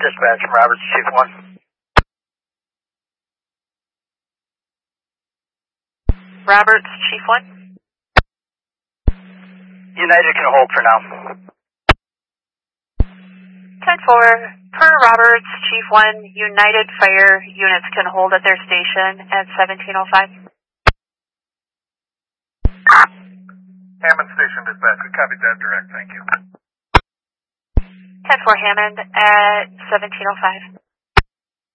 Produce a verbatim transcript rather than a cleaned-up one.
Dispatch from Roberts, Chief one. Roberts, Chief one. United can hold for now. ten four, per Roberts, Chief one, United Fire units can hold at their station at seventeen oh five. Hammond Station Dispatch, we copied that direct, thank you. ten four Hammond at seventeen oh five.